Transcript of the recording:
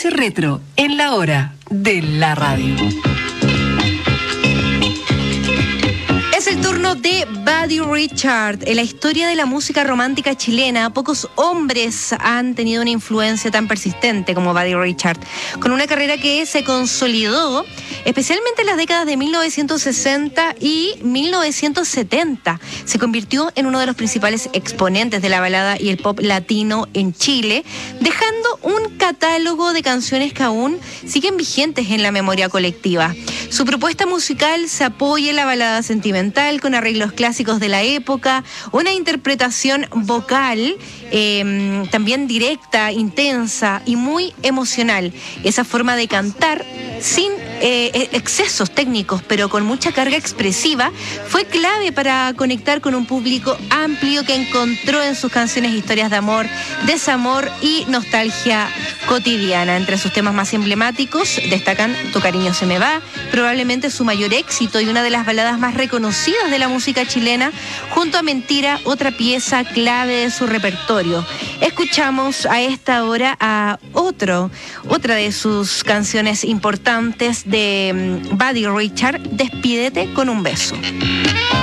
Espacio Retro en la hora de la radio. Es el turno de Buddy Richard. En la historia de la música romántica chilena, pocos hombres han tenido una influencia tan persistente como Buddy Richard, con una carrera que se consolidó especialmente en las décadas de 1960 y 1970. Se convirtió en uno de los principales exponentes de la balada y el pop latino en Chile, dejando un catálogo de canciones que aún siguen vigentes en la memoria colectiva. Su propuesta musical se apoya en la balada sentimental con arreglos clásicos de la época, una interpretación vocal también directa, intensa y muy emocional. Esa forma de cantar sin excesos técnicos, pero con mucha carga expresiva, fue clave para conectar con un público amplio que encontró en sus canciones historias de amor, desamor y nostalgia cotidiana. Entre sus temas más emblemáticos destacan Tu cariño se me va, probablemente su mayor éxito y una de las baladas más reconocidas de la música chilena, junto a Mentira, otra pieza clave de su repertorio. Escuchamos a esta hora a otra de sus canciones importantes de Buddy Richard, Despídete con un beso.